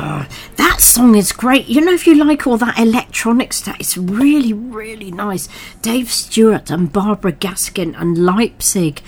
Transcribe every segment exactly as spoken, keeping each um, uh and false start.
Oh, that song is great. You know, if you like all that electronic stuff, it's really, really nice. Dave Stewart and Barbara Gaskin and Leipzig.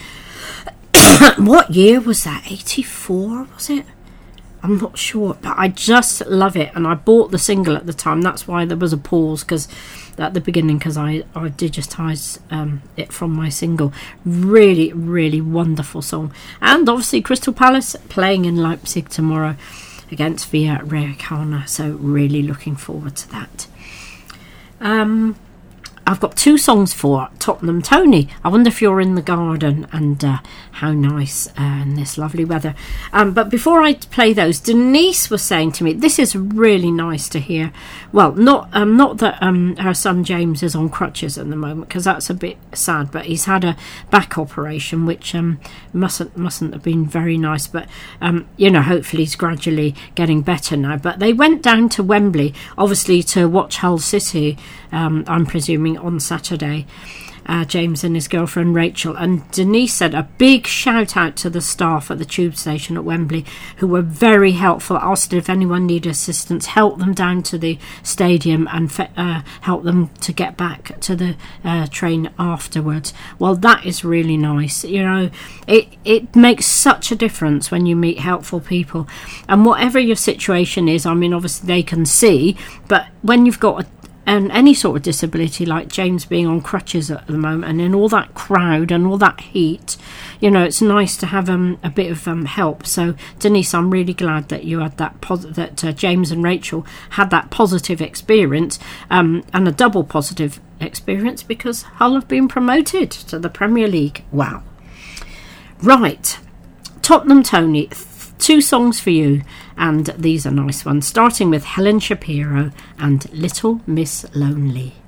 What year was that? eighty-four, was it? I'm not sure, but I just love it. And I bought the single at the time. That's why there was a pause, because at the beginning, because I, I digitised um, it from my single. Really, really wonderful song. And obviously Crystal Palace playing in Leipzig tomorrow against Via Rijekana. So really looking forward to that. Um... I've got two songs for Tottenham Tony. I wonder if you're in the garden, and uh, how nice uh, in this lovely weather. Um, but before I play those, Denise was saying to me, this is really nice to hear. Well, not um, not that um, her son James is on crutches at the moment, because that's a bit sad, but he's had a back operation, which um, mustn't mustn't have been very nice. But, um, you know, hopefully he's gradually getting better now. But they went down to Wembley, obviously, to watch Hull City, um, I'm presuming, on Saturday, uh, James and his girlfriend Rachel. And Denise said a big shout out to the staff at the tube station at Wembley, who were very helpful, asked if anyone needed assistance, helped them down to the stadium, and fe- uh, helped them to get back to the uh, train afterwards. Well, that is really nice. You know, it, it makes such a difference when you meet helpful people. And whatever your situation is, I mean, obviously they can see, but when you've got a and any sort of disability, like James being on crutches at the moment, and in all that crowd and all that heat, you know, it's nice to have um, a bit of um, help. So, Denise, I'm really glad that you had that, pos- that uh, James and Rachel had that positive experience, um, and a double positive experience, because Hull have been promoted to the Premier League. Wow. Right. Tottenham Tony, th- two songs for you. And these are nice ones, starting with Helen Shapiro and Little Miss Lonely.